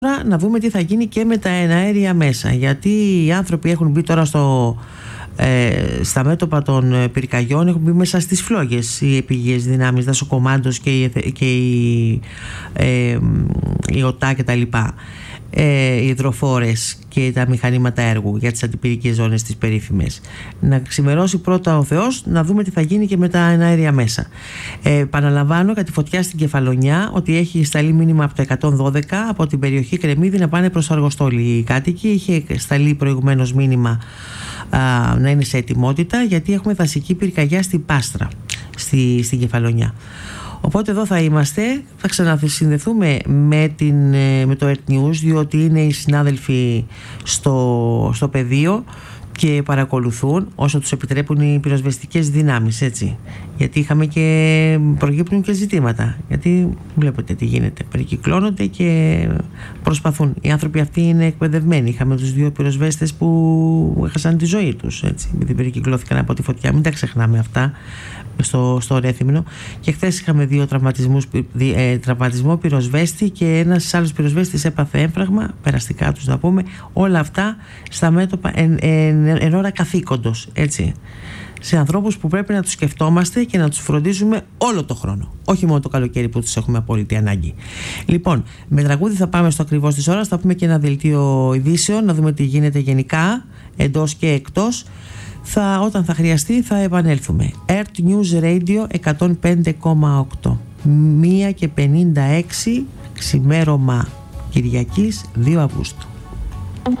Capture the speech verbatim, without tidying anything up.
να δούμε τι θα γίνει και με τα εναέρια μέσα, γιατί οι άνθρωποι έχουν μπει τώρα στο, ε, στα μέτωπα των πυρκαγιών, έχουν μπει μέσα στις φλόγες οι επιγείες δυνάμεις, δασοκομάντος και η, και η, ε, η ΟΤΑ και τα λοιπά, ε, οι υδροφόρες και τα μηχανήματα έργου για τις αντιπυρικές ζώνες τις περίφημες. Να ξημερώσει πρώτα ο Θεός, να δούμε τι θα γίνει και με τα εναέρια μέσα. Ε, Επαναλαμβάνω για τη φωτιά στην Κεφαλονιά ότι έχει σταλεί μήνυμα από το εκατόν δώδεκα από την περιοχή Κρεμμύδη να πάνε προς Αργοστόλη οι κάτοικοι. Είχε σταλεί προηγουμένως μήνυμα α, να είναι σε ετοιμότητα, γιατί έχουμε δασική πυρκαγιά στην Πάστρα, στη, στην Κεφαλονιά. Οπότε εδώ θα είμαστε, θα ξανασυνδεθούμε με, την, με το Earth News, διότι είναι οι συνάδελφοι στο, στο πεδίο και παρακολουθούν όσο τους επιτρέπουν οι πυροσβεστικές δυνάμεις, έτσι. Γιατί είχαμε και προκύπτουν και ζητήματα, γιατί βλέπετε τι γίνεται, περικυκλώνονται και προσπαθούν. Οι άνθρωποι αυτοί είναι εκπαιδευμένοι. Είχαμε τους δύο πυροσβέστες που έχασαν τη ζωή τους, έτσι, επειδή περικυκλώθηκαν από τη φωτιά. Μην τα ξεχνάμε αυτά στο, στο Ρέθυμνο. Και χθες είχαμε δύο τραυματισμούς, ε, τραυματισμό πυροσβέστη και ένας άλλος πυροσβέστης έπαθε έμφραγμα, περαστικά τους να πούμε. Όλα αυτά στα μέτωπα εν, εν, εν ώρα καθήκοντος, έτσι, σε ανθρώπους που πρέπει να τους σκεφτόμαστε και να τους φροντίζουμε όλο το χρόνο, όχι μόνο το καλοκαίρι που τους έχουμε απόλυτη ανάγκη. Λοιπόν, με τραγούδι θα πάμε στο ακριβώς της ώρας, θα πούμε και ένα δελτίο ειδήσεων, να δούμε τι γίνεται γενικά εντός και εκτός. Θα, όταν θα χρειαστεί θα επανέλθουμε. Earth News Radio εκατόν πέντε κόμμα οκτώ, μία και πενήντα έξι, ξημέρωμα Κυριακής δύο Αυγούστου.